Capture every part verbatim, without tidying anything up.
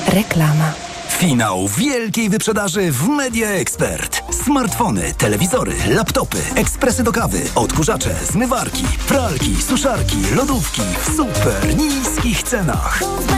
Reklama. Finał wielkiej wyprzedaży w Media Expert. Smartfony, telewizory, laptopy, ekspresy do kawy, odkurzacze, zmywarki, pralki, suszarki, lodówki w super niskich cenach.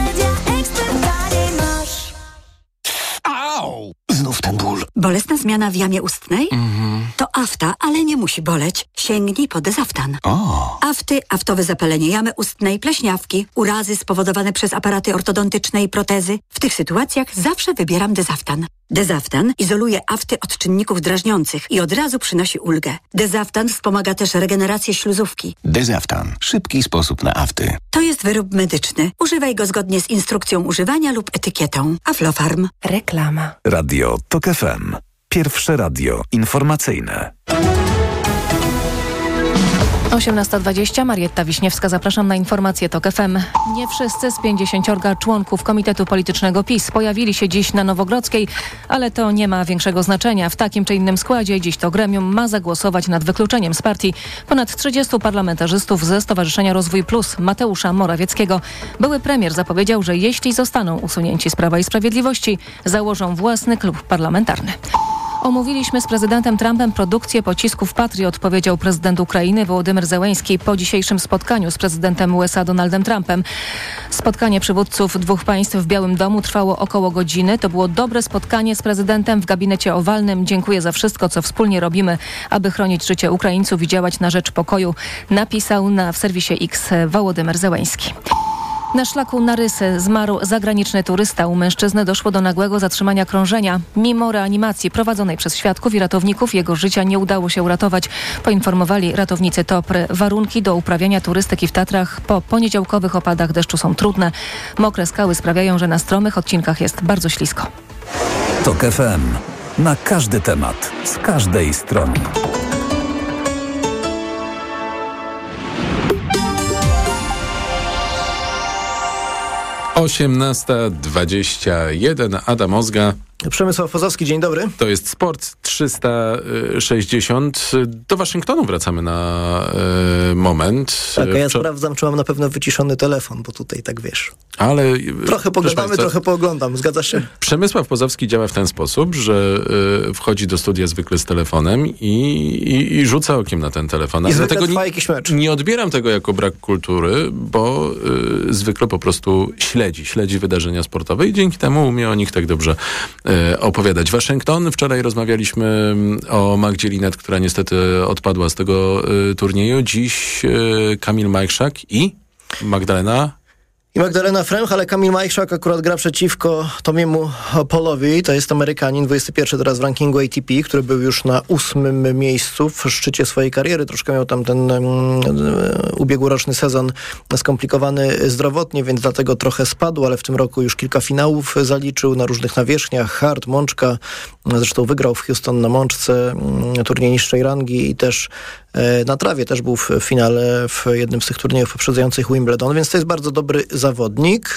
Au! Znów ten ból. Bolesna zmiana w jamie ustnej? Mhm. To afta, ale nie musi boleć. Sięgnij po Dezaftan. O. Afty, aftowe zapalenie jamy ustnej, pleśniawki, urazy spowodowane przez aparaty ortodontyczne i protezy. W tych sytuacjach zawsze wybieram Dezaftan. Dezaftan izoluje afty od czynników drażniących i od razu przynosi ulgę. Dezaftan wspomaga też regenerację śluzówki. Dezaftan. Szybki sposób na afty. To jest wyrób medyczny. Używaj go zgodnie z instrukcją używania lub etykietą. Aflofarm. Reklama. Radio Tok F M. Pierwsze radio informacyjne. osiemnasta dwadzieścia, Marietta Wiśniewska, zapraszam na informacje Tok F M. Nie wszyscy z pięćdziesięciorga członków Komitetu Politycznego PiS pojawili się dziś na Nowogrodzkiej, ale to nie ma większego znaczenia. W takim czy innym składzie dziś to gremium ma zagłosować nad wykluczeniem z partii ponad trzydziestu parlamentarzystów ze Stowarzyszenia Rozwój Plus Mateusza Morawieckiego. Były premier zapowiedział, że jeśli zostaną usunięci z Prawa i Sprawiedliwości, założą własny klub parlamentarny. Omówiliśmy z prezydentem Trumpem produkcję pocisków Patriot, powiedział prezydent Ukrainy Wołodymyr Zełenski po dzisiejszym spotkaniu z prezydentem U S A Donaldem Trumpem. Spotkanie przywódców dwóch państw w Białym Domu trwało około godziny. To było dobre spotkanie z prezydentem w gabinecie owalnym. Dziękuję za wszystko, co wspólnie robimy, aby chronić życie Ukraińców i działać na rzecz pokoju, napisał na, w serwisie X Wołodymyr Zełenski. Na szlaku na Rysy zmarł zagraniczny turysta. U mężczyzny doszło do nagłego zatrzymania krążenia. Mimo reanimacji prowadzonej przez świadków i ratowników jego życia nie udało się uratować, poinformowali ratownicy Topry. Warunki do uprawiania turystyki w Tatrach po poniedziałkowych opadach deszczu są trudne. Mokre skały sprawiają, że na stromych odcinkach jest bardzo ślisko. Tok F M. Na każdy temat, z każdej strony. osiemnasta dwadzieścia jeden, Adam Ozga. Przemysław Pozowski, dzień dobry. To jest Sport trzysta sześćdziesiąt. Do Waszyngtonu wracamy na y, moment. Tak, a ja Wczor- sprawdzam, czy mam na pewno wyciszony telefon, bo tutaj tak wiesz. Ale trochę pogadamy, Państwa, trochę pooglądam. Zgadzasz się? Przemysław Pozowski działa w ten sposób, że y, wchodzi do studia zwykle z telefonem i, i, i rzuca okiem na ten telefon. I zwykle Dlatego trwa nie, jakiś mecz. Nie odbieram tego jako brak kultury, bo y, zwykle po prostu śledzi, śledzi wydarzenia sportowe i dzięki temu umie o nich tak dobrze y, opowiadać. Waszyngton. Wczoraj rozmawialiśmy o Magdzie Linnet, która niestety odpadła z tego y, turnieju. Dziś y, Kamil Majchrzak i Magdalena I Magdalena Fręch, ale Kamil Majchrzak akurat gra przeciwko Tomiemu Paulowi. To jest Amerykanin, dwudziesty pierwszy teraz w rankingu A T P, który był już na ósmym miejscu w szczycie swojej kariery. Troszkę miał tam ten um, ubiegłoroczny sezon skomplikowany zdrowotnie, więc dlatego trochę spadł, ale w tym roku już kilka finałów zaliczył na różnych nawierzchniach. Hard, Mączka, zresztą wygrał w Houston na Mączce um, turniej niższej rangi i też na trawie też był w finale w jednym z tych turniejów poprzedzających Wimbledon, więc to jest bardzo dobry zawodnik,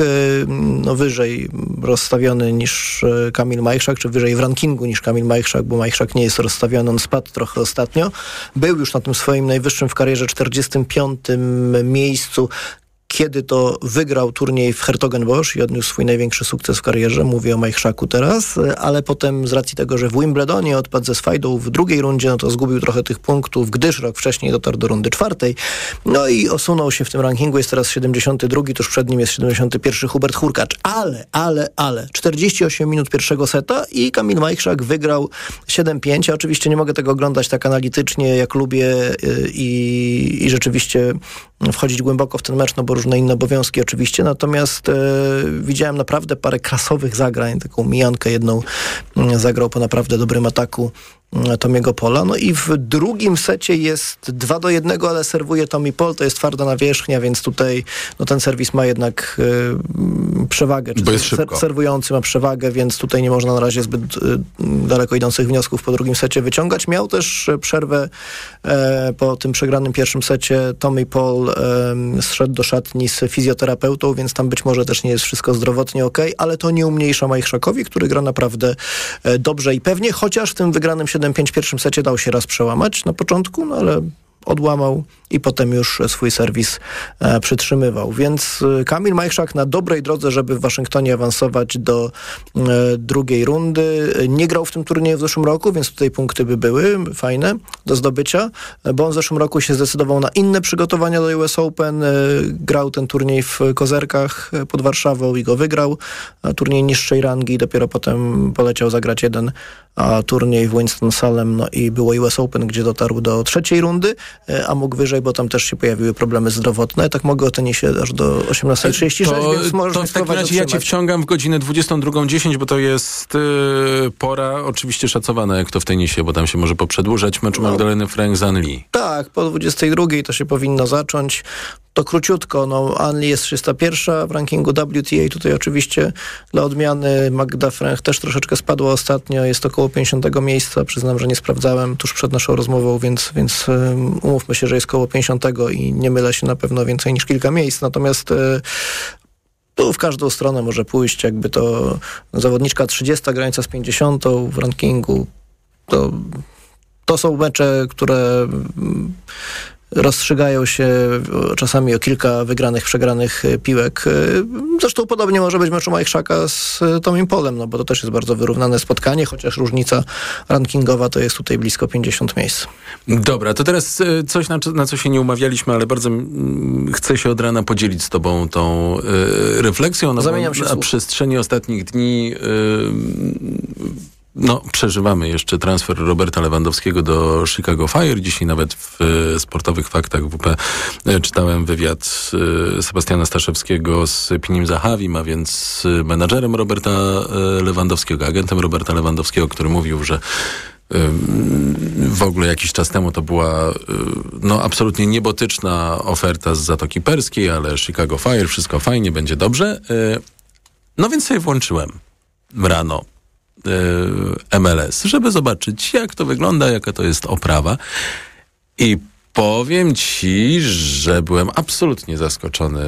no wyżej rozstawiony niż Kamil Majchrzak, czy wyżej w rankingu niż Kamil Majchrzak, bo Majchrzak nie jest rozstawiony, on spadł trochę ostatnio. Był już na tym swoim najwyższym w karierze czterdziestym piątym miejscu, kiedy to wygrał turniej w Hertogenbosch i odniósł swój największy sukces w karierze. Mówię o Majchrzaku teraz, ale potem z racji tego, że w Wimbledonie odpadł ze Swajdą w drugiej rundzie, no to zgubił trochę tych punktów, gdyż rok wcześniej dotarł do rundy czwartej. No i osunął się w tym rankingu, jest teraz siedemdziesiąty drugi, tuż przed nim jest siedemdziesiąty pierwszy Hubert Hurkacz. Ale, ale, ale, czterdzieści osiem minut pierwszego seta i Kamil Majchrzak wygrał siedem pięć. Ja oczywiście nie mogę tego oglądać tak analitycznie, jak lubię i, i rzeczywiście wchodzić głęboko w ten mecz, no bo różne inne obowiązki oczywiście, natomiast e, widziałem naprawdę parę klasowych zagrań, taką mijankę jedną e, zagrał po naprawdę dobrym ataku e, Tomiego Paula. No i w drugim secie jest dwa do jednego, ale serwuje Tommy Paul, to jest twarda nawierzchnia, więc tutaj no, ten serwis ma jednak e, przewagę. Czy bo jest ser- szybko. serwujący ma przewagę, więc tutaj nie można na razie zbyt e, daleko idących wniosków po drugim secie wyciągać. Miał też przerwę e, po tym przegranym pierwszym secie. Tommy Paul e, zszedł do szatni z fizjoterapeutą, więc tam być może też nie jest wszystko zdrowotnie okej, ale to nie umniejsza Majchrzakowi, który gra naprawdę e, dobrze i pewnie, chociaż w tym wygranym siedem pięć pierwszym secie dał się raz przełamać na początku, no ale odłamał i potem już swój serwis e, przytrzymywał. Więc e, Kamil Majchrzak na dobrej drodze, żeby w Waszyngtonie awansować do e, drugiej rundy. Nie grał w tym turnieju w zeszłym roku, więc tutaj punkty by były fajne do zdobycia, e, bo on w zeszłym roku się zdecydował na inne przygotowania do U S Open. E, grał ten turniej w Kozerkach e, pod Warszawą i go wygrał. E, turniej niższej rangi, dopiero potem poleciał zagrać jeden a turniej w Winston-Salem, no i było U S Open, gdzie dotarł do trzeciej rundy, a mógł wyżej, bo tam też się pojawiły problemy zdrowotne. Tak mogę o tenisie aż do osiemnastej trzydzieści sześć, to, więc możesz to w takim razie ja cię wciągam w godzinę dwudziestą drugą dziesięć, bo to jest yy, pora oczywiście szacowana, jak to w tenisie, bo tam się może poprzedłużać mecz no. Magdaleny Fręch z An Lee. Tak, po dwudziestej drugiej to się powinno zacząć. To króciutko, no An Lee jest trzysta pierwsza w rankingu W T A, tutaj oczywiście dla odmiany Magda Fręch też troszeczkę spadła ostatnio, jest około pięćdziesiątego miejsca, przyznam, że nie sprawdzałem tuż przed naszą rozmową, więc, więc um, umówmy się, że jest koło pięćdziesiątego i nie mylę się na pewno więcej niż kilka miejsc, natomiast e, tu w każdą stronę może pójść, jakby to zawodniczka trzydziesta granica z pięćdziesiątą w rankingu, to, to są mecze, które rozstrzygają się czasami o kilka wygranych, przegranych piłek. Zresztą podobnie może być meczu Majchrzaka z Tomim Polem, no bo to też jest bardzo wyrównane spotkanie, chociaż różnica rankingowa to jest tutaj blisko pięćdziesiąt miejsc. Dobra, to teraz coś, na, na co się nie umawialiśmy, ale bardzo chcę się od rana podzielić z tobą tą y, refleksją. No Zamieniam się na przestrzeni ostatnich dni y, No, przeżywamy jeszcze transfer Roberta Lewandowskiego do Chicago Fire. Dzisiaj nawet w e, sportowych faktach W P e, czytałem wywiad e, Sebastiana Staszewskiego z Pinim Zahawim, a więc e, menadżerem Roberta e, Lewandowskiego, agentem Roberta Lewandowskiego, który mówił, że w ogóle jakiś czas temu to była no, absolutnie niebotyczna oferta z Zatoki Perskiej, ale Chicago Fire, wszystko fajnie, będzie dobrze. No więc sobie włączyłem rano M L S, żeby zobaczyć, jak to wygląda, jaka to jest oprawa. I powiem ci, że byłem absolutnie zaskoczony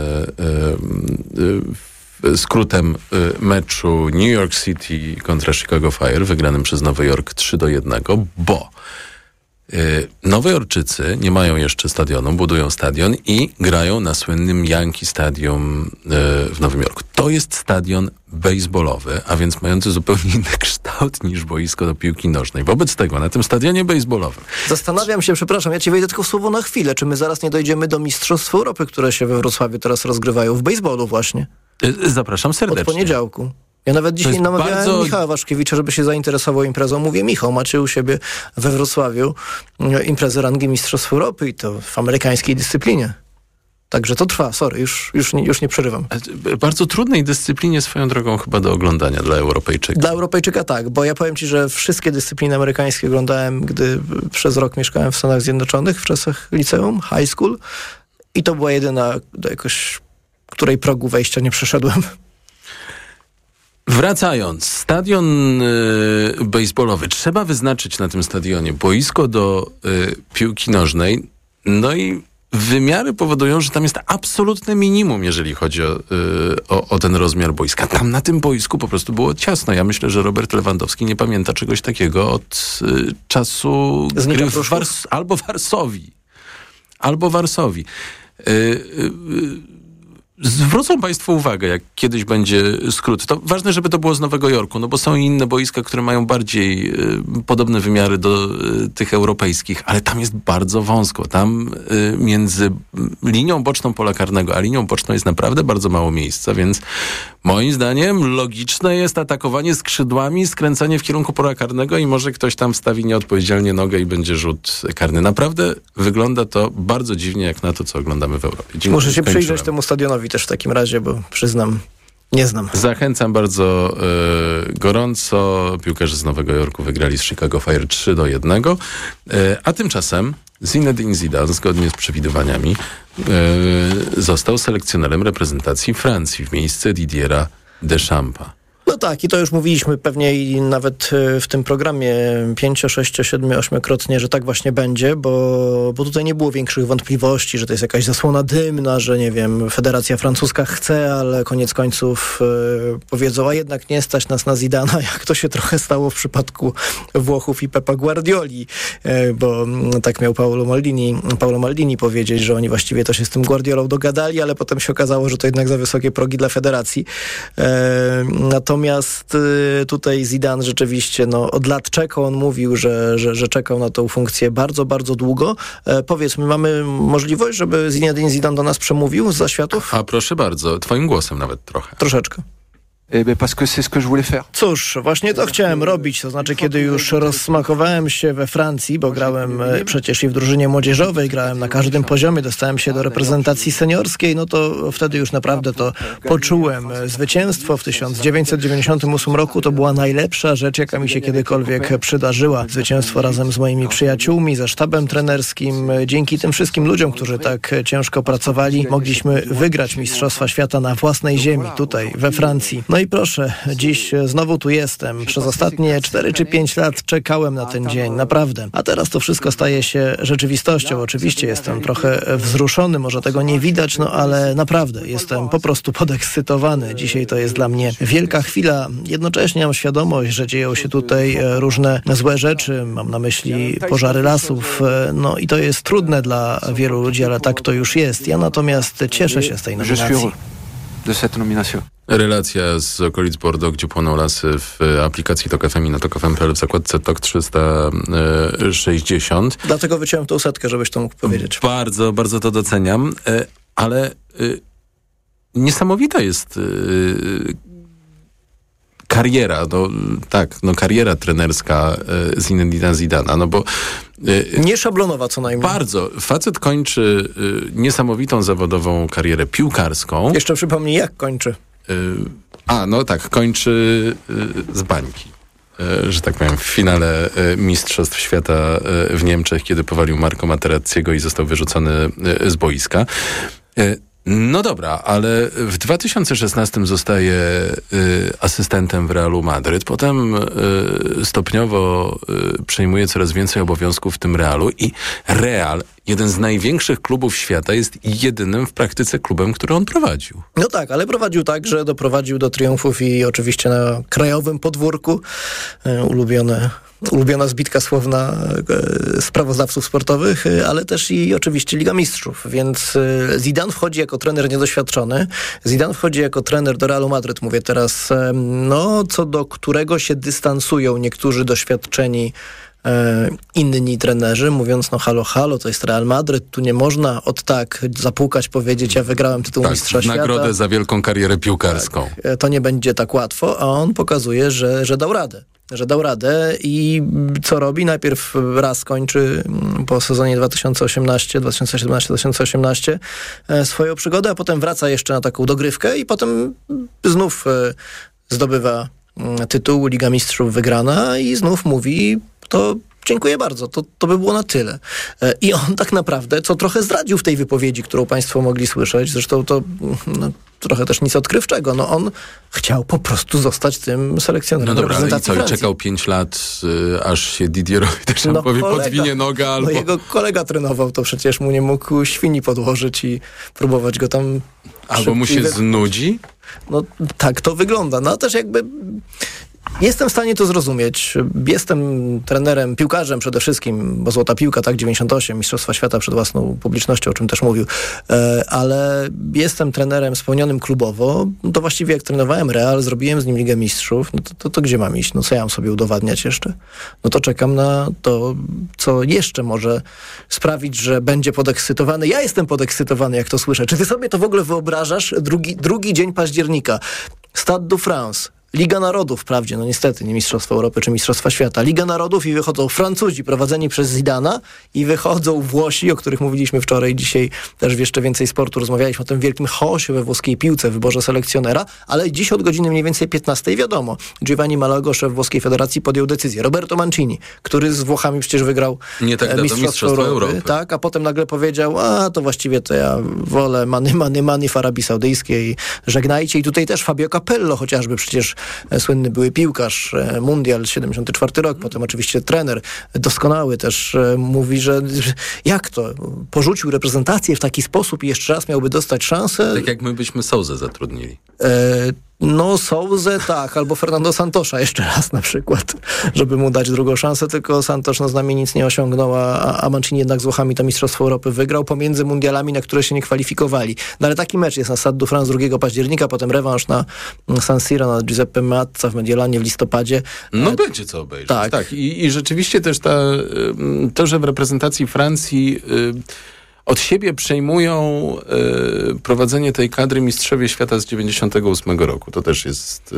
skrótem meczu New York City kontra Chicago Fire, wygranym przez Nowy Jork trzy do jednego, bo Nowojorczycy nie mają jeszcze stadionu, budują stadion i grają na słynnym Yankee Stadium w Nowym Jorku. To jest stadion bejsbolowy, a więc mający zupełnie inny kształt niż boisko do piłki nożnej. Wobec tego na tym stadionie bejsbolowym... Zastanawiam się, przepraszam, ja ci wejdę tylko w słowo na chwilę, czy my zaraz nie dojdziemy do Mistrzostw Europy, które się we Wrocławiu teraz rozgrywają w bejsbolu właśnie. Zapraszam serdecznie. Od poniedziałku. Ja nawet dzisiaj namawiałem bardzo... Michała Waszkiewicza, żeby się zainteresował imprezą. Mówię, Michał, macie u siebie we Wrocławiu imprezę rangi Mistrzostw Europy i to w amerykańskiej dyscyplinie. Także to trwa, sorry, już, już, nie, już nie przerywam. Bardzo trudnej dyscyplinie swoją drogą chyba do oglądania dla Europejczyka. Dla Europejczyka tak, bo ja powiem ci, że wszystkie dyscypliny amerykańskie oglądałem, gdy przez rok mieszkałem w Stanach Zjednoczonych w czasach liceum, high school i to była jedyna do jakoś, której progu wejścia nie przeszedłem. Wracając, stadion y, bejsbolowy. Trzeba wyznaczyć na tym stadionie boisko do y, piłki nożnej. No i wymiary powodują, że tam jest absolutne minimum, jeżeli chodzi o, y, o, o ten rozmiar boiska. Tam na tym boisku po prostu było ciasno. Ja myślę, że Robert Lewandowski nie pamięta czegoś takiego od y, czasu gry w Wars- albo Warsowii. Albo Warsowii. Y, y, Zwrócą Państwo uwagę, jak kiedyś będzie skrót. To ważne, żeby to było z Nowego Jorku, no bo są inne boiska, które mają bardziej y, podobne wymiary do y, tych europejskich, ale tam jest bardzo wąsko. Tam y, między linią boczną pola karnego, a linią boczną jest naprawdę bardzo mało miejsca, więc moim zdaniem logiczne jest atakowanie skrzydłami, skręcanie w kierunku pola karnego i może ktoś tam wstawi nieodpowiedzialnie nogę i będzie rzut karny. Naprawdę wygląda to bardzo dziwnie, jak na to, co oglądamy w Europie. Dziękuję. Muszę się przyjrzeć temu stadionowi też w takim razie, bo przyznam, nie znam. Zachęcam bardzo y, gorąco. Piłkarze z Nowego Jorku wygrali z Chicago Fire trzy do jednego. Y, a tymczasem Zinedine Zidane, zgodnie z przewidywaniami, y, został selekcjonerem reprezentacji Francji w miejsce Didiera Deschampa. No tak, i to już mówiliśmy pewnie i nawet w tym programie pięcio, sześcio, siedmiu, ośmiokrotnie, że tak właśnie będzie, bo, bo tutaj nie było większych wątpliwości, że to jest jakaś zasłona dymna, że nie wiem, Federacja Francuska chce, ale koniec końców yy, powiedzą, a jednak nie stać nas na Zidana, jak to się trochę stało w przypadku Włochów i Pepa Guardioli, yy, bo yy, tak miał Paolo Maldini, Paolo Maldini powiedzieć, że oni właściwie to się z tym Guardiolą dogadali, ale potem się okazało, że to jednak za wysokie progi dla federacji. Yy, natomiast yy, tutaj Zidane rzeczywiście no, od lat czekał, on mówił, że, że, że czekał na tą funkcję bardzo, bardzo długo. Yy, powiedzmy, mamy możliwość, żeby Zinedine Zidane do nas przemówił z zaświatów? A proszę bardzo, twoim głosem nawet trochę. Troszeczkę. Cóż, właśnie to chciałem robić, to znaczy kiedy już rozsmakowałem się we Francji, bo grałem przecież i w drużynie młodzieżowej, grałem na każdym poziomie, dostałem się do reprezentacji seniorskiej, no to wtedy już naprawdę to poczułem. Zwycięstwo w tysiąc dziewięćset dziewięćdziesiątym ósmym roku to była najlepsza rzecz, jaka mi się kiedykolwiek przydarzyła. Zwycięstwo razem z moimi przyjaciółmi, ze sztabem trenerskim. Dzięki tym wszystkim ludziom, którzy tak ciężko pracowali, mogliśmy wygrać Mistrzostwa Świata na własnej ziemi, tutaj we Francji. No i proszę, dziś znowu tu jestem. Przez ostatnie cztery czy pięć lat czekałem na ten dzień, naprawdę. A teraz to wszystko staje się rzeczywistością. Oczywiście jestem trochę wzruszony, może tego nie widać, no ale naprawdę jestem po prostu podekscytowany. Dzisiaj to jest dla mnie wielka chwila. Jednocześnie mam świadomość, że dzieją się tutaj różne złe rzeczy. Mam na myśli pożary lasów. No i to jest trudne dla wielu ludzi, ale tak to już jest. Ja natomiast cieszę się z tej nominacji. Relacja z okolic Bordeaux, gdzie płoną lasy, w aplikacji Tok F M i na tok f m kropka p l w zakładce Tok trzysta sześćdziesiąt. Dlatego wyciąłem tą setkę, żebyś to mógł powiedzieć. Bardzo, bardzo to doceniam, ale niesamowita jest kariera, no tak, no kariera trenerska Zinedina Zidana, no bo nie szablonowa co najmniej. Bardzo. Facet kończy niesamowitą zawodową karierę piłkarską. Jeszcze przypomnij, jak kończy. A, no tak, kończy z bańki. Że tak powiem, w finale Mistrzostw Świata w Niemczech, kiedy powalił Marco Materazziego i został wyrzucony z boiska. No dobra, ale w dwa tysiące szesnastym zostaje y, asystentem w Realu Madryt, potem y, stopniowo y, przejmuje coraz więcej obowiązków w tym Realu i Real, jeden z największych klubów świata, jest jedynym w praktyce klubem, który on prowadził. No tak, ale prowadził tak, że doprowadził do triumfów i oczywiście na krajowym podwórku y, ulubione Ulubiona zbitka słowna e, sprawozdawców sportowych, e, ale też i oczywiście Liga Mistrzów, więc e, Zidane wchodzi jako trener niedoświadczony. Zidane wchodzi jako trener do Realu Madryt, mówię teraz, e, no co do którego się dystansują niektórzy doświadczeni e, inni trenerzy, mówiąc no halo, halo, to jest Real Madryt, tu nie można od tak zapukać, powiedzieć, ja wygrałem tytuł tak, mistrza świata. Nagrodę za wielką karierę piłkarską. Tak, e, to nie będzie tak łatwo, a on pokazuje, że, że dał radę. że dał radę i co robi? Najpierw raz kończy po sezonie dwa tysiące osiemnastym, dwa tysiące siedemnastym, dwa tysiące osiemnastym swoją przygodę, a potem wraca jeszcze na taką dogrywkę i potem znów zdobywa tytuł Liga Mistrzów wygrana i znów mówi, to dziękuję bardzo, to, to by było na tyle. I on tak naprawdę, co trochę zdradził w tej wypowiedzi, którą państwo mogli słyszeć, zresztą to no, trochę też nic odkrywczego, no on chciał po prostu zostać tym selekcjonerem no dobra, reprezentacji ale i co, Francji. I czekał pięć lat, y, aż się Didierowi też no powie, kolega, podwinie noga, albo... No jego kolega trenował, to przecież mu nie mógł świni podłożyć i próbować go tam... Albo mu się znudzi? No tak to wygląda, no też jakby... Jestem w stanie to zrozumieć. Jestem trenerem, piłkarzem przede wszystkim, bo Złota Piłka, tak, dziewięćdziesiąt osiem, Mistrzostwa Świata przed własną publicznością, o czym też mówił, e, ale jestem trenerem spełnionym klubowo. No to właściwie jak trenowałem Real, zrobiłem z nim Ligę Mistrzów, no to, to, to gdzie mam iść? No co ja mam sobie udowadniać jeszcze? No to czekam na to, co jeszcze może sprawić, że będzie podekscytowany. Ja jestem podekscytowany, jak to słyszę. Czy ty sobie to w ogóle wyobrażasz? Drugi, drugi dzień października. Stade de France. Liga Narodów, wprawdzie, no niestety, nie Mistrzostwa Europy czy Mistrzostwa Świata. Liga Narodów i wychodzą Francuzi prowadzeni przez Zidana i wychodzą Włosi, o których mówiliśmy wczoraj, dzisiaj też w jeszcze więcej sportu rozmawialiśmy o tym wielkim chaosie we włoskiej piłce, wyborze selekcjonera, ale dziś od godziny mniej więcej piętnastej wiadomo. Giovanni Malago, szef włoskiej federacji, podjął decyzję. Roberto Mancini, który z Włochami przecież wygrał nie tak dawno Mistrzostwo Europy, Europy, tak, a potem nagle powiedział, a to właściwie to ja wolę many, many, many w Arabii Saudyjskiej, żegnajcie. I tutaj też Fabio Capello chociażby przecież e, słynny były piłkarz, e, mundial siedemdziesiąty czwarty rok, potem oczywiście trener, doskonały też, e, mówi, że jak to? Porzucił reprezentację w taki sposób i jeszcze raz miałby dostać szansę? Tak jak my byśmy Souzę zatrudnili. E, No, Souzę tak, albo Fernando Santosza jeszcze raz na przykład, żeby mu dać drugą szansę, tylko Santosz no, z nami nic nie osiągnął, a, a Mancini jednak z Włochami to Mistrzostwo Europy wygrał pomiędzy mundialami, na które się nie kwalifikowali. No ale taki mecz jest na Stade de France drugiego października, potem rewanż na San Siro, na Giuseppe Meazza w Mediolanie w listopadzie. No e, będzie co obejrzeć. tak. tak. I, I rzeczywiście też ta, to, że w reprezentacji Francji y, od siebie przejmują y, prowadzenie tej kadry mistrzowie świata z dziewięćdziesiątego ósmego roku. To też jest y,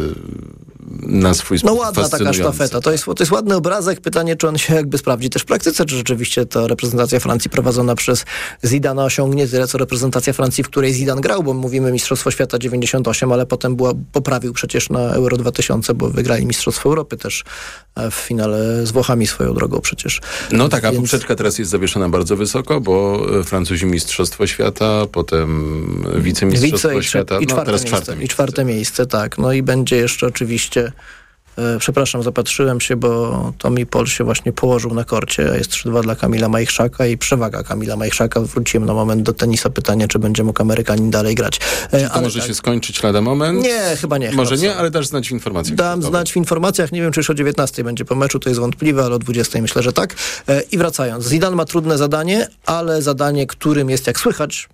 na swój sposób No ładna taka sztafeta. To jest, to jest ładny obrazek. Pytanie, czy on się jakby sprawdzi też w praktyce, czy rzeczywiście ta reprezentacja Francji prowadzona przez Zidana osiągnie tyle, co reprezentacja Francji, w której Zidane grał, bo mówimy Mistrzostwo Świata dziewięćdziesiąt osiem, ale potem była, poprawił przecież na Euro dwa tysiące, bo wygrali Mistrzostwo Europy też w finale z Włochami swoją drogą przecież. No tak, a Więc... poprzeczka teraz jest zawieszona bardzo wysoko, bo Francuzi Mistrzostwo Świata, potem wicemistrzostwo Wice i, świata, i no czwarte teraz miejsce, czwarte miejsce. I czwarte miejsce, tak. No i będzie jeszcze oczywiście, e, przepraszam, zapatrzyłem się, bo Tommy Paul się właśnie położył na korcie. Jest trzy dwa dla Kamila Majchrzaka i przewaga Kamila Majchrzaka. Wróciłem na moment do tenisa. Pytanie, czy będzie mógł Amerykanin dalej grać. E, Czy to może tak się skończyć lada moment? Nie, chyba nie. Może chyba nie, ale dasz znać w informacjach. Dam znać w informacjach. Nie wiem, czy już o dziewiętnastej będzie po meczu, to jest wątpliwe, ale o dwudziestej myślę, że tak. E, I wracając. Zidane ma trudne zadanie, ale zadanie, którym jest, jak słychać,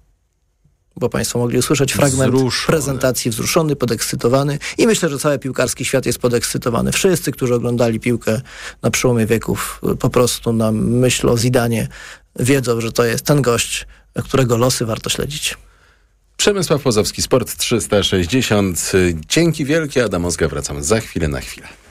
bo państwo mogli usłyszeć fragment Wzruszony. prezentacji, wzruszony, podekscytowany i myślę, że cały piłkarski świat jest podekscytowany. Wszyscy, którzy oglądali piłkę na przełomie wieków, po prostu na myśl o Zidanie wiedzą, że to jest ten gość, którego losy warto śledzić. Przemysław Pozowski, Sport trzysta sześćdziesiąt. Dzięki wielkie, Adam Ozga. Wracamy za chwilę na chwilę.